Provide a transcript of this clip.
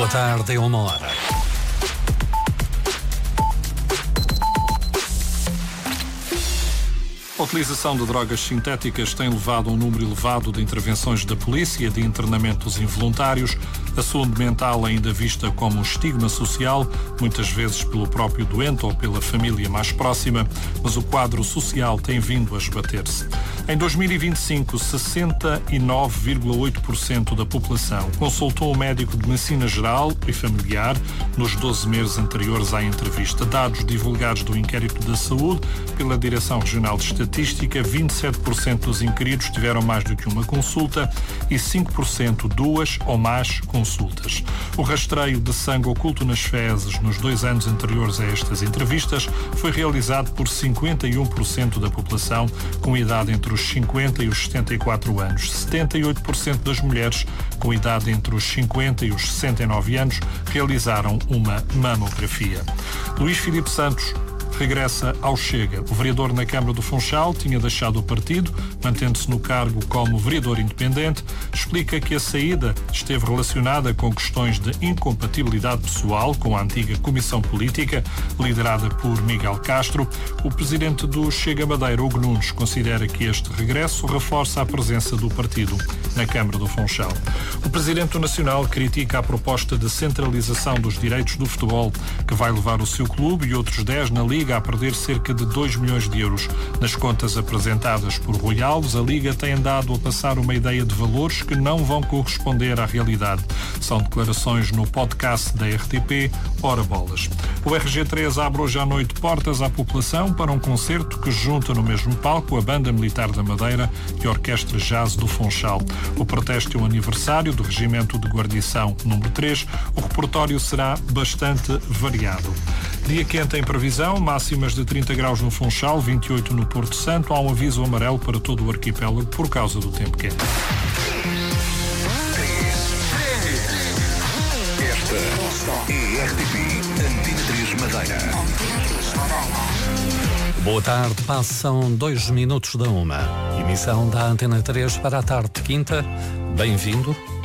Boa tarde, é 1h. A utilização de drogas sintéticas tem levado a um número elevado de intervenções da polícia e de internamentos involuntários. A saúde mental é ainda vista como um estigma social, muitas vezes pelo próprio doente ou pela família mais próxima, mas o quadro social tem vindo a esbater-se. Em 2025, 69,8% da população consultou um médico de medicina geral e familiar nos 12 meses anteriores à entrevista. Dados divulgados do Inquérito da Saúde pela Direção Regional de Estatística, 27% dos inquiridos tiveram mais do que uma consulta e 5% duas ou mais consultas. O rastreio de sangue oculto nas fezes nos 2 anos anteriores a estas entrevistas foi realizado por 51% da população com idade entre os 50 e os 74 anos. 78% das mulheres com idade entre os 50 e os 69 anos realizaram uma mamografia. Luís Filipe Santos regressa ao Chega. O vereador na Câmara do Funchal tinha deixado o partido, mantendo-se no cargo como vereador independente. Explica que a saída esteve relacionada com questões de incompatibilidade pessoal com a antiga Comissão Política, liderada por Miguel Castro. O presidente do Chega Madeira, Hugo Nunes, considera que este regresso reforça a presença do partido na Câmara do Funchal. O presidente nacional critica a proposta de centralização dos direitos do futebol, que vai levar o seu clube e outros 10 na Liga a perder cerca de 2 milhões de euros. Nas contas apresentadas por Rui Alves, a Liga tem andado a passar uma ideia de valores que não vão corresponder à realidade. São declarações no podcast da RTP, Ora Bolas. O RG3 abre hoje à noite portas à população para um concerto que junta no mesmo palco a Banda Militar da Madeira e a Orquestra Jazz do Funchal. O pretexto é o aniversário do Regimento de Guarnição número 3. O repertório será bastante variado. Dia quente em previsão, máximas de 30 graus no Funchal, 28 no Porto Santo. Há um aviso amarelo para todo o arquipélago por causa do tempo quente. Esta é a RTP Antena 3 Madeira. Boa tarde, passam 2 minutos da 1. Emissão da Antena 3 para a tarde de quinta. Bem-vindo.